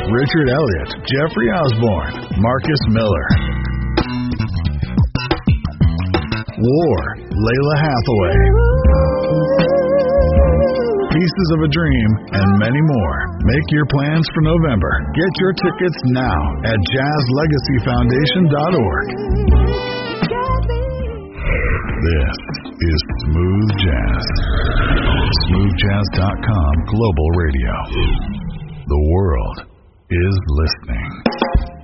Richard Elliott, Jeffrey Osborne, Marcus Miller. War, Layla Hathaway. Pieces of a Dream, and many more. Make your plans for November. Get your tickets now at jazzlegacyfoundation.org. This is Smooth Jazz. SmoothJazz.com Global Radio. The world is listening.